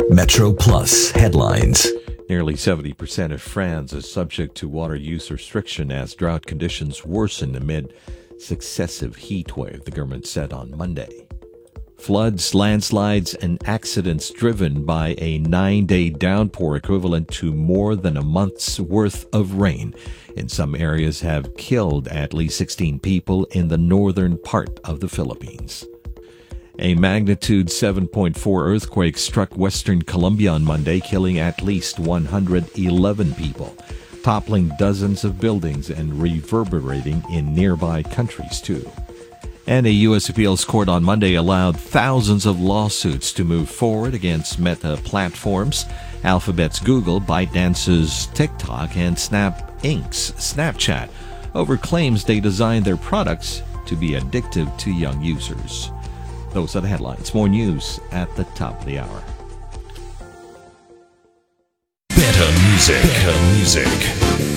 Metro Plus headlines. Nearly 70% of France is subject to water use restriction as drought conditions worsen amid successive heat wave, the government said on Monday. Floods, landslides, and accidents driven by a 9-day downpour equivalent to more than a month's worth of rain in some areas have killed at least 16 people in the northern part of the Philippines. A magnitude 7.4 earthquake struck western Colombia on Monday, killing at least 111 people, toppling dozens of buildings and reverberating in nearby countries, too. And a U.S. appeals court on Monday allowed thousands of lawsuits to move forward against Meta platforms, Alphabet's Google, ByteDance's TikTok, and Snap Inc.'s Snapchat, over claims they designed their products to be addictive to young users. Those are the headlines. More news at the top of the hour. Better music.